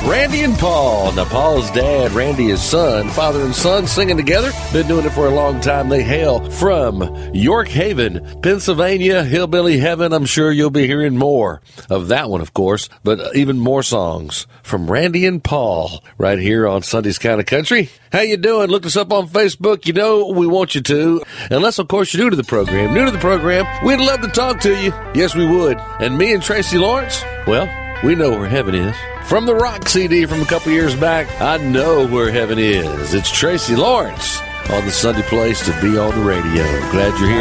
Randy and Paul. Now, Paul's dad, Randy, his son, father and son singing together. Been doing it for a long time. They hail from York Haven, Pennsylvania, Hillbilly Heaven. I'm sure you'll be hearing more of that one, of course, but even more songs from Randy and Paul right here on Sunday's Kind of Country. How you doing? Look us up on Facebook. You know we want you to. Unless, of course, you're new to the program. New to the program, we'd love to talk to you. Yes, we would. And me and Tracy Lawrence, well, we know where heaven is. From the rock CD from a couple years back, I know where heaven is. It's Tracy Lawrence on the Sunday Place to be on the radio. Glad you're here.